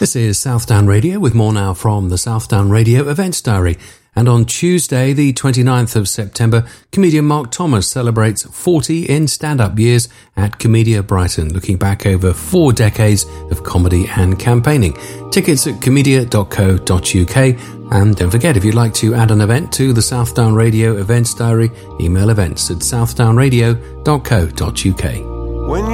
This is Southdown Radio with more now from the Southdown Radio Events Diary. And on Tuesday, the 29th of September, comedian Mark Thomas celebrates 40 in stand-up years at Comedia Brighton, looking back over 4 decades of comedy and campaigning. Tickets at comedia.co.uk. And don't forget, if you'd like to add an event to the Southdown Radio Events Diary, email events@southdownradio.co.uk.